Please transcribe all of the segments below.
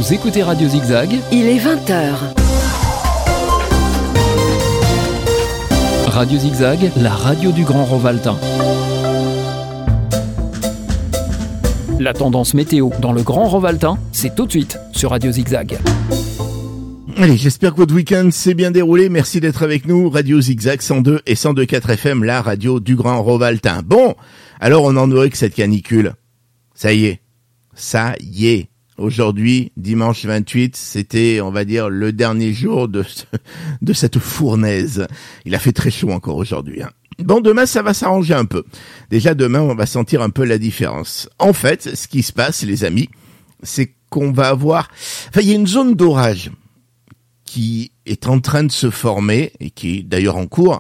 Vous écoutez Radio Zigzag. Il est 20h. Radio Zigzag, la radio du Grand Rovaltain. La tendance météo dans le Grand Rovaltain, c'est tout de suite sur Radio Zigzag. Allez, j'espère que votre week-end s'est bien déroulé. Merci d'être avec nous. Radio Zigzag 102 et 102.4 FM, la radio du Grand Rovaltain. Bon, alors on en aurait que cette canicule. Ça y est. Aujourd'hui, dimanche 28, c'était, on va dire, le dernier jour de cette fournaise. Il a fait très chaud encore aujourd'hui, hein. Bon, demain, ça va s'arranger un peu. Déjà, demain, on va sentir un peu la différence. En fait, ce qui se passe, les amis, c'est qu'on va avoir... Enfin, il y a une zone d'orage qui est en train de se former, et qui est d'ailleurs en cours,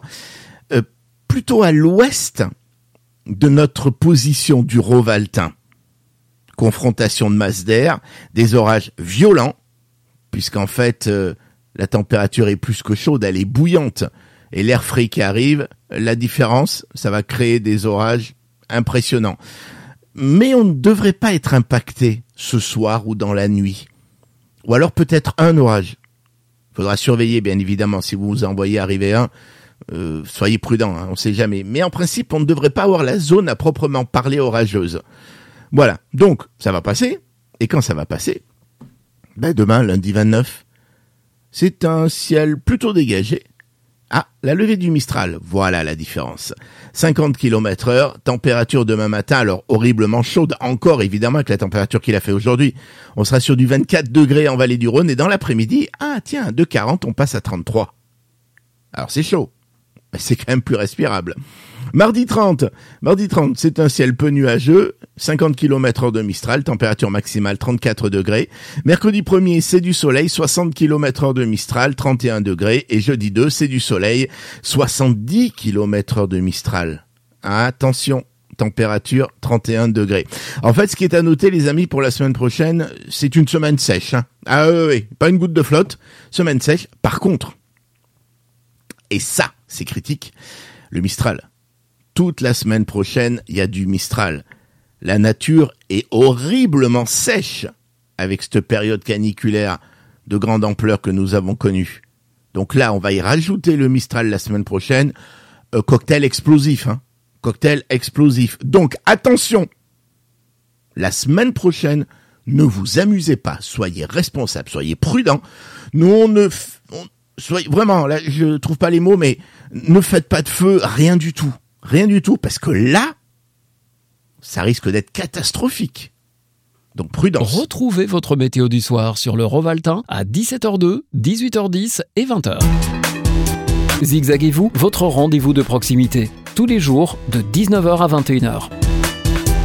plutôt à l'ouest de notre position du Rovaltain. Confrontation de masse d'air, des orages violents, puisqu'en fait, la température est plus que chaude, elle est bouillante, et l'air frais qui arrive, la différence, ça va créer des orages impressionnants. Mais on ne devrait pas être impacté ce soir ou dans la nuit. Ou alors peut-être un orage. Il faudra surveiller, bien évidemment, si vous vous en voyez arriver un, soyez prudents, hein, on ne sait jamais. Mais en principe, on ne devrait pas avoir la zone à proprement parler orageuse. Voilà, donc ça va passer, et quand ça va passer, demain, lundi 29, c'est un ciel plutôt dégagé. Ah, la levée du Mistral, voilà la différence. 50 km/h, température demain matin, alors horriblement chaude, encore évidemment avec la température qu'il a fait aujourd'hui. On sera sur du 24 degrés en vallée du Rhône, et dans l'après-midi, de 40, on passe à 33. Alors c'est chaud, mais c'est quand même plus respirable. Mardi 30, c'est un ciel peu nuageux, 50 km/h de Mistral, température maximale 34 degrés. Mercredi 1er, c'est du soleil, 60 km/h de Mistral, 31 degrés. Et jeudi 2, c'est du soleil, 70 km/h de Mistral. Attention, température 31 degrés. En fait, ce qui est à noter, les amis, pour la semaine prochaine, c'est une semaine sèche. Hein. Oui, pas une goutte de flotte, semaine sèche. Par contre, et ça, c'est critique, le Mistral. Toute la semaine prochaine, il y a du Mistral. La nature est horriblement sèche avec cette période caniculaire de grande ampleur que nous avons connue. Donc là, on va y rajouter le Mistral la semaine prochaine. Cocktail explosif, hein. Cocktail explosif. Donc, attention. La semaine prochaine, ne vous amusez pas. Soyez responsables, soyez prudents. Soyez, vraiment, là, je trouve pas les mots, mais ne faites pas de feu, rien du tout. Rien du tout, parce que là, ça risque d'être catastrophique. Donc prudence. Retrouvez votre météo du soir sur le Rovaltain à 17h02, 18h10 et 20h. Zigzaguez-vous, votre rendez-vous de proximité, tous les jours de 19h à 21h.